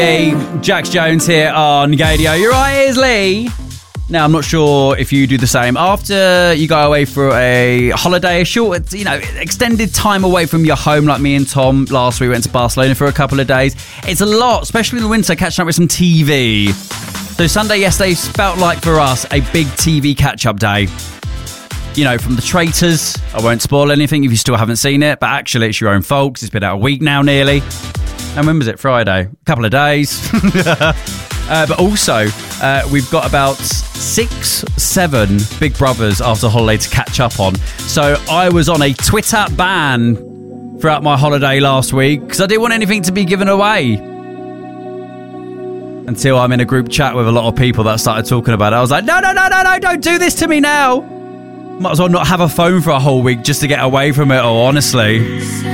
Hey, Jax Jones here on Gadio. You're right, here's Lee. Now, I'm not sure if you do the same. After you go away for a holiday, a short, extended time away from your home, like me and Tom last week, went to Barcelona for a couple of days. It's a lot, especially in the winter, catching up with some TV. So Sunday yesterday felt like for us a big TV catch-up day. You know, from The Traitors. I won't spoil anything if you still haven't seen it, but actually it's your own fault 'cause it's been out a week now nearly. And when was it? Friday. A couple of days. But also, we've got about 6-7 Big Brothers after holiday to catch up on. So I was on a Twitter ban throughout my holiday last week because I didn't want anything to be given away. Until I'm in a group chat with a lot of people that started talking about it. I was like, no, don't do this to me now. Might as well not have a phone for a whole week just to get away from it all, honestly.